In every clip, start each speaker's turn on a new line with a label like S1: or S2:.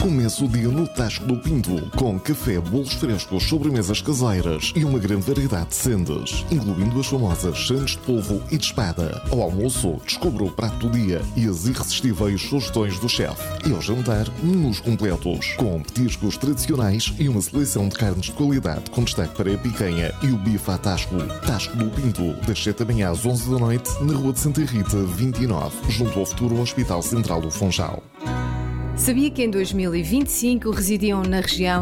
S1: Comece o dia no Tasco do Pinto, com café, bolos frescos, sobremesas caseiras e uma grande variedade de sendas, incluindo as famosas sandes de polvo e de espada. Ao almoço, descubra o prato do dia e as irresistíveis sugestões do chefe. E ao jantar, menus completos, com petiscos tradicionais e uma seleção de carnes de qualidade, com destaque para a picanha e o bife à Tasco. Tasco do Pinto, das 7 da manhã às 11 da noite, na Rua de Santa Rita, 29, junto ao futuro Hospital Central do Funchal.
S2: Sabia que em 2025 residiam na região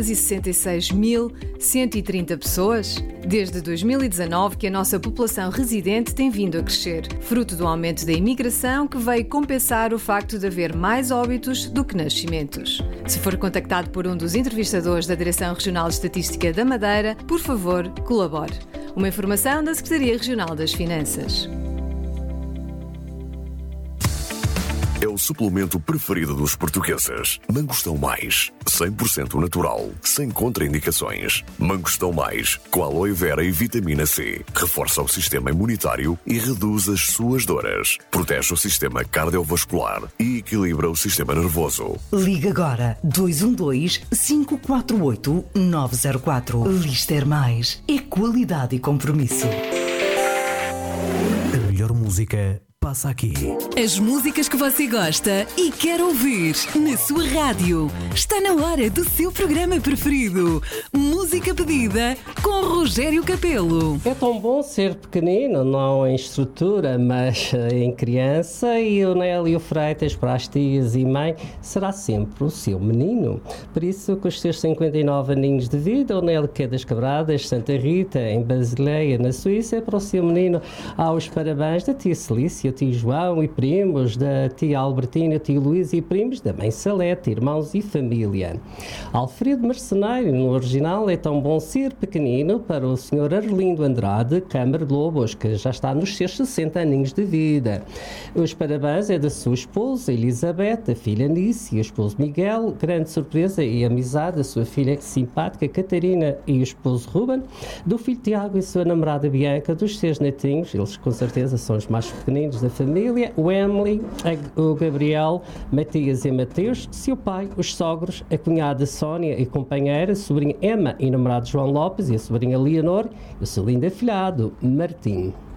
S2: 266.130 pessoas? Desde 2019 que a nossa população residente tem vindo a crescer, fruto do aumento da imigração que veio compensar o facto de haver mais óbitos do que nascimentos. Se for contactado por um dos entrevistadores da Direção Regional de Estatística da Madeira, por favor, colabore. Uma informação da Secretaria Regional das Finanças.
S3: É o suplemento preferido dos portugueses. Mangostão Mais, 100% natural, sem contraindicações. Mangostão Mais, com aloe vera e vitamina C. Reforça o sistema imunitário e reduz as suas dores. Protege o sistema cardiovascular e equilibra o sistema nervoso.
S4: Liga agora 212-548-904. Lister Mais é qualidade e compromisso.
S5: A melhor música passa aqui.
S6: As músicas que você gosta e quer ouvir na sua rádio. Está na hora do seu programa preferido. Música pedida com Rogério Capelo.
S7: É tão bom ser pequenino, não em estrutura, mas em criança. E o Nélio Freitas, para as tias e mãe, será sempre o seu menino. Por isso, com os seus 59 aninhos de vida, o Nélio, que é das Quebradas, Santa Rita, em Basileia, na Suíça, para o seu menino, há os parabéns da tia Celícia, tio João e primos, da tia Albertina, tio Luís e primos, da mãe Salete, irmãos e família. Alfredo Marceneiro, no original, é tão bom ser pequenino, para o senhor Arlindo Andrade, Câmara de Lobos, que já está nos seus 60 aninhos de vida. Os parabéns é da sua esposa Elizabeth, da filha Nice e o esposo Miguel, grande surpresa e amizade da sua filha simpática Catarina e o esposo Ruben, do filho Tiago e sua namorada Bianca, dos seus netinhos, eles com certeza são os mais pequeninos da família, o Emily, o Gabriel, Matias e Mateus, seu pai, os sogros, a cunhada Sónia e companheira, a sobrinha Emma e namorado João Lopes e a sobrinha Leonor e o seu lindo afilhado Martim.